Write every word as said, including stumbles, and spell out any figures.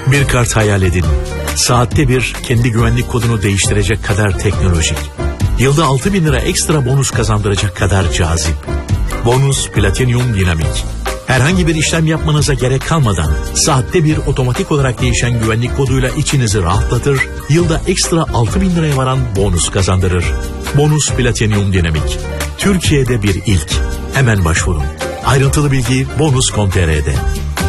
Bir kart hayal edin. Saatte bir kendi güvenlik kodunu değiştirecek kadar teknolojik. Yılda altı bin lira ekstra bonus kazandıracak kadar cazip. Bonus Platinum Dinamik. Herhangi bir işlem yapmanıza gerek kalmadan saatte bir otomatik olarak değişen güvenlik koduyla içinizi rahatlatır, yılda ekstra altı bin liraya varan bonus kazandırır. Bonus Platinum Dinamik. Türkiye'de bir ilk. Hemen başvurun. Ayrıntılı bilgi bonus nokta com nokta tr'de.